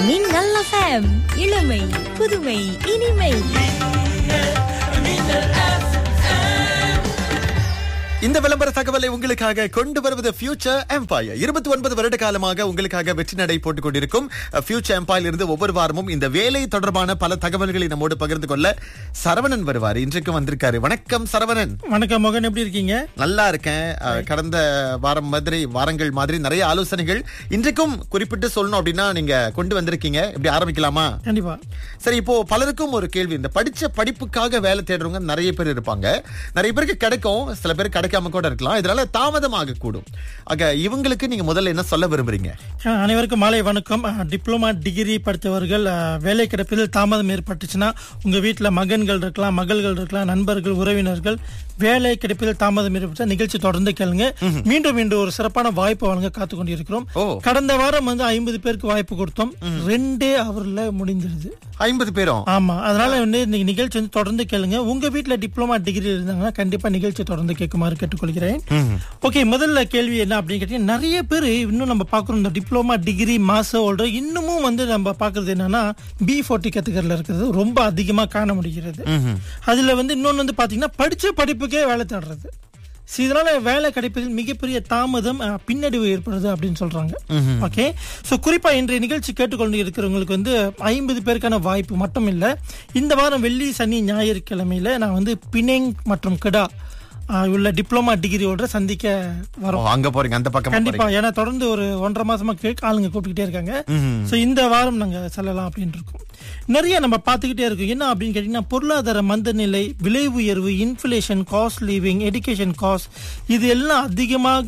மின்னல் FM, இளமை புதுமை இனிமை. இந்த விளம்பர தகவலை உங்களுக்காக கொண்டு வருவது ஃபியூச்சர் எம்பையர். 29 வருட காலமாக உங்களுக்காக வெற்றி நடை போட்டுக் கொண்டிருக்கும் ஃபியூச்சர் எம்பையர் இருந்து ஒவ்வொரு வாரமும் இந்த வேலை தொடர்பான பல தகவல்களை நம்மோடு பகிர்ந்து கொள்ள சரவணன் வருவார். இன்றைக்கு வந்திருக்காரு. வணக்கம் சரவணன். வணக்கம் மகன், எப்படி இருக்கீங்க? நல்லா இருக்கேன். கடந்த வாரங்கள் மாதிரி நிறைய ஆலோசனைகள் இன்றைக்கும் குறிப்பிட்டு சொல்லணும் அப்படின்னா நீங்க கொண்டு வந்திருக்கீங்க. எப்படி ஆரம்பிக்கலாமா? கண்டிப்பா. சரி, இப்போ பலருக்கும் ஒரு கேள்வி. இந்த படிச்ச படிப்புக்காக வேலை தேடுறவங்க நிறைய பேர் இருப்பாங்க. நிறைய பேருக்கு கிடைக்கும், சில பேர் கிடைக்காம கூட இருக்கலாம். இதனால தாமதமாக கூடும். ஆக இவங்களுக்கு நீங்க முதல்ல என்ன சொல்ல விரும்புறீங்க? அனைவருக்கும் மாலை வணக்கம். டிப்ளமா டிகிரி படித்தவர்கள் வேலை கிடைப்பதில் தாமதம் ஏற்பட்டுச்சுன்னா, உங்க வீட்டுல மகன்கள் இருக்கலாம், மகள்கள் இருக்கலாம், நண்பர்கள், உறவினர்கள் வேலை கிடைப்பதில் தாமதம் ஏற்பட்ட நிகழ்ச்சி தொடர்ந்து கேளுங்க. மீண்டும் ஒரு சிறப்பான வாய்ப்பு வழங்க காத்து கொண்டிருக்கிறோம். கடந்த வாரம் 50 பேருக்கு வாய்ப்பு கொடுத்தோம். 2 ஹவர்ல முடிஞ்சிருது. 50 பேரும்? ஆமா. அதனால இன்னைக்கு நிகழ்ச்சி தொடர்ந்து கேளுங்க. உங்க வீட்டுல டிப்ளமா டிகிரி இருந்தாங்கன்னா கண்டிப்பா நிகழ்ச்சி தொடர்ந்து கேட்குமாறு கேட்டுக்கொள்கிறேன். ஓகே, முதல்ல கேள்வி என்ன அப்படின்னு கேட்டீங்கன்னா, நிறைய பேர் இன்னும் நம்ம பாக்குறோம் இந்த டிப்ளமா டிகிரி மாஸ்டர் ஹோல்டர் இன்னமும் நம்ம பாக்குறது என்னன்னா B40 கேட்டகரியில இருக்கிறது ரொம்ப அதிகமா காண முடிகிறது. அதுல இன்னொன்னு பாத்தீங்கன்னா படிச்ச படிப்புக்கே வேலை தேடுறது. இதனால வேலை கிடைப்பதில் மிகப்பெரிய தாமதம், பின்னடைவு ஏற்படுது அப்படின்னு சொல்றாங்க. ஓகே, சோ குறிப்பா இன்றைய நிகழ்ச்சி கேட்டுக்கொண்டு இருக்கிறவங்களுக்கு 50 பேருக்கான வாய்ப்பு மட்டும் இல்ல. இந்த வாரம் வெள்ளி, சனி, ஞாயிற்றுக்கிழமையில நான் பினெங் மற்றும் கிடா உள்ள டிப்ளமா டிகிரியோட சந்திக்க வரோம். அங்க போறீங்க? அந்த பக்கம் கண்டிப்பா. ஏன்னா தொடர்ந்து ஒரு 1.5 மாசமா ஆளுங்க கூப்பிட்டுக்கிட்டே இருக்காங்க. சோ இந்த வாரம் நாங்க செல்லலாம் அப்படின்னு இருக்கோம். நிறைய நம்ம பார்த்துக்கிட்டே இருக்கோம். என்ன அப்படின்னு கேட்டீங்கன்னா, பொருளாதார மந்தநிலை, விலை உயர்வு, inflation, cost living, education cost, இது எல்லாம் அதிகமாக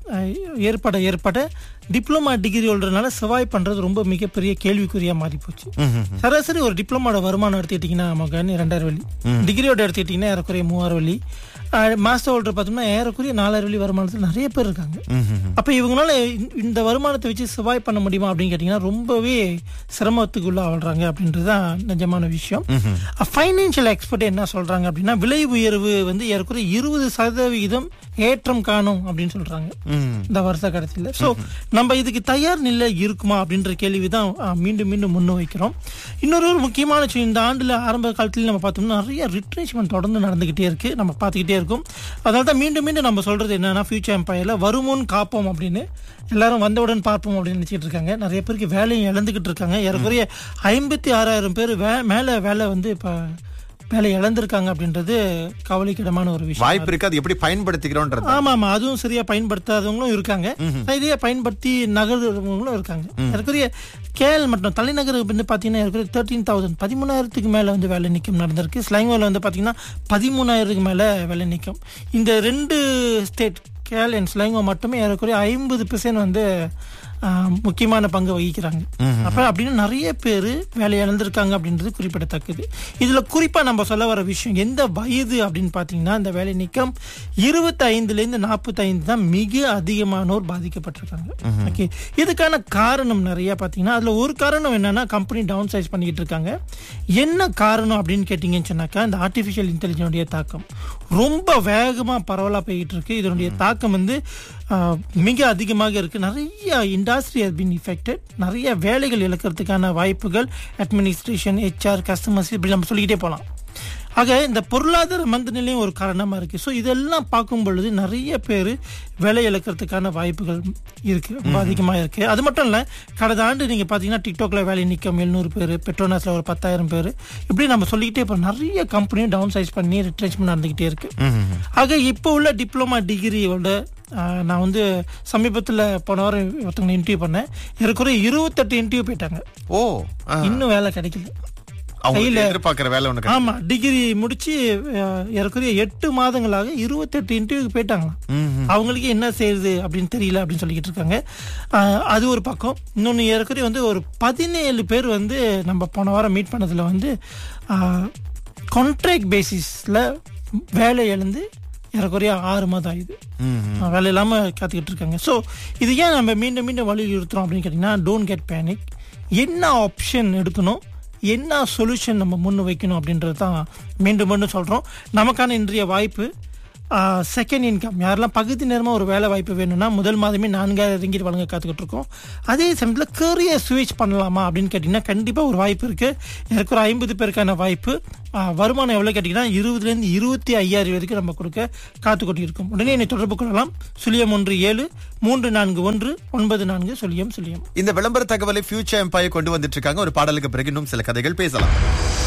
ஏற்பட டிப்ளமா டிகிரி ஹோல்டர்னால சர்வைவ் பண்றது ரொம்ப மிகப்பெரிய கேள்விக்குறியா மாறி போச்சு. சராசரி ஒரு டிப்ளமோட வருமானம் எடுத்துக்கிட்டீங்கன்னா மகன் 2000 வெள்ளி, டிகிரியோட எடுத்துக்கிட்டீங்கன்னா ஏறக்குறைய 3000 வெள்ளி, மாஸ்டர் ஹோல்டர் பார்த்தோம்னா ஏறக்குறைய 4000 வெள்ளி வருமானத்தில் நிறைய பேர் இருக்காங்க. அப்ப இவங்களால இந்த வருமானத்தை வச்சு சர்வைவ் பண்ண முடியுமா அப்படின்னு கேட்டீங்கன்னா ரொம்பவே சிரமத்துக்குள்ள ஆள்றாங்க அப்படின்றதுதான் நிஜமான விஷயம். ஃபைனான்சியல் எக்ஸ்பர்ட் என்ன சொல்றாங்க அப்படின்னா, விலை உயர்வு ஏறக்குறைய 20% ஏற்றம் காணும் அப்படின்னு சொல்றாங்க இந்த வருஷ கடைசியில. சோ நம்ம இதுக்கு தயார் நிலை இருக்குமா அப்படின்ற கேள்விதான் மீண்டும் முன் வைக்கிறோம். இன்னொரு முக்கியமான விஷயம், இந்த ஆண்டுல ஆரம்ப காலத்துல நம்ம பார்த்தோம்னா நிறைய ரிட்ரேச்மெண்ட் தொடர்ந்து நடந்துகிட்டே இருக்கு, நம்ம பார்த்துக்கிட்டே இருக்கோம். அதனால்தான் மீண்டும் நம்ம சொல்றது என்னன்னா, ஃபியூச்சர் எம்பையர்ல வருமுன் காப்போம் அப்படின்னு எல்லாரும் வந்தவுடன் பார்ப்போம் அப்படின்னு நினைச்சிட்டு இருக்காங்க. நிறைய பேருக்கு வேலையை இழந்துகிட்டு இருக்காங்க. ஏறக்குறைய 56,000 பேர் மேல வேலை இப்ப வேலை இழந்திருக்காங்க அப்படின்றது கவலைக்கிடமான ஒரு விஷயம். வாய்ப்பு இருக்கு, அது எப்படி பயன்படுத்திக்கிறோம். ஆமா, அதுவும் சரியா பயன்படுத்தாதவங்களும் இருக்காங்க, இதையே பயன்படுத்தி நகர்றவங்களும் இருக்காங்க. ஏற்கனவே கேஎல் மற்றும் தலைநகர் பாத்தீங்கன்னா 13,000 13,000க்கு மேல வேலை நீக்கம் நடந்திருக்கு. ஸ்லாங்கோல பாத்தீங்கன்னா 13,000க்கு மேல வேலை நீக்கம். இந்த 2 ஸ்டேட் கேஎல் அண்ட் ஸ்லாங்கோ மட்டுமே ஏறக்குறைய 50% முக்கியமான பங்கு வகிக்கிறாங்க. அப்ப அப்படின்னு நிறைய பேரு வேலை இழந்திருக்காங்க அப்படின்றது குறிப்பிடத்தக்கது. இதுல குறிப்பா நம்ம சொல்ல வர விஷயம், எந்த வயது அப்படின்னு பாத்தீங்கன்னா, இந்த வேலை நீக்கம் 25 இருந்து 45 தான் மிக அதிகமானோர் பாதிக்கப்பட்டிருக்காங்க. ஓகே, இதுக்கான காரணம் நிறைய பாத்தீங்கன்னா, அதுல ஒரு காரணம் என்னன்னா, கம்பெனி டவுன் சைஸ் பண்ணிக்கிட்டு இருக்காங்க. என்ன காரணம் அப்படின்னு கேட்டீங்கன்னு சொன்னாக்கா, இந்த ஆர்டிபிஷியல் இன்டெலிஜென்ஸுடைய தாக்கம் ரொம்ப வேகமா பரவலா போயிட்டு இருக்கு. இதனுடைய தாக்கம் மிக அதிகமாக இருக்கு. நிறைய இண்டஸ்ட்ரி ஹஸ் பீன் அஃபெக்டட். நிறைய வேலைகள் இழக்கிறதுக்கான வாய்ப்புகள், அட்மினிஸ்ட்ரேஷன், HR, கஸ்டமர்ஸ், இப்படி நம்ம சொல்லிக்கிட்டே போகலாம். ஆக இந்த பொருளாதார மந்தநிலையும் ஒரு காரணமா இருக்கு. ஸோ இதெல்லாம் பார்க்கும் பொழுது நிறைய பேர் வேலை இழக்கிறதுக்கான வாய்ப்புகள் இருக்கு, ரொம்ப அதிகமா இருக்கு. அது மட்டும் இல்ல, கடந்த ஆண்டு நீங்க பாத்தீங்கன்னா டிக்டாக்ல வேலை நீக்கம் 700 பேர், பெட்ரோனாஸ்ல ஒரு 10,000 பேர், இப்படி நம்ம சொல்லிக்கிட்டே இப்போ நிறைய கம்பெனியும் டவுன் சைஸ் பண்ணி ரிட்ரெச்மெண்ட் நடந்துகிட்டே இருக்கு. ஆக இப்போ உள்ள டிப்ளமா டிகிரியோட நான் சமீபத்தில் போன வாரம் ஒருத்தவங்க இன்டர்வியூ பண்ணேன். ஏறக்குறைய 28 இன்டர்வியூ போயிட்டாங்க. இன்னும் வேலை கிடைக்கல. ஆமா, டிகிரி முடிச்சு ஏறக்குறைய 8 மாதங்களாக 28 இன்டர்வியூக்கு போயிட்டாங்களாம். அவங்களுக்கு என்ன செய்யுது அப்படின்னு தெரியல அப்படின்னு சொல்லிக்கிட்டு இருக்காங்க. அது ஒரு பக்கம். இன்னொன்னு ஏறக்குறைய ஒரு 17 பேர் நம்ம போன வாரம் மீட் பண்ணதுல கான்ட்ராக்ட் பேசிஸ்ல வேலை இழந்து ஏறக்குறைய 6 மாதம் ஆயுது, வேலை இல்லாம காத்துக்கிட்டு இருக்காங்க. ஸோ இது ஏன் நம்ம மீண்டும் வலியுறுத்துறோம் அப்படின்னு கேட்டீங்கன்னா, டோன்ட் கெட் பேனிக். என்ன ஆப்ஷன் எடுக்கணும், என்ன சொல்யூஷன் நம்ம முன் வைக்கணும் அப்படின்றது தான் மீண்டும் சொல்றோம். நமக்கான இன்றைய வாய்ப்பு செகண்ட் இன்கம், யாரெல்லாம் பகுதி நேரமா ஒரு வேலை வாய்ப்பு வேணும்னா முதல் மாதமே 4000 ரிங்கிட் வழங்க காத்துக்கிட்டு இருக்கோம். அதே சமயத்தில் கேரியர் ஸ்விட்ச் பண்ணலாமா அப்படின்னு கேட்டீங்கன்னா கண்டிப்பா ஒரு வாய்ப்பு இருக்கு. எனக்கு ஒரு 50 பேருக்கான வாய்ப்பு. வருமானம் எவ்வளவு கேட்டீங்கன்னா 20,000 to 25,000 வரைக்கும் நம்ம கொடுக்க காத்துக்கொண்டு இருக்கோம். உடனே என்னை தொடர்பு கொள்ளலாம். 0173419400. இந்த விளம்பர தகவலை ஃபியூச்சர் எம்பையர் கொண்டு வந்துட்டு இருக்காங்க. ஒரு பாடலுக்கு பிறகு இன்னும் சில கதைகள் பேசலாம்.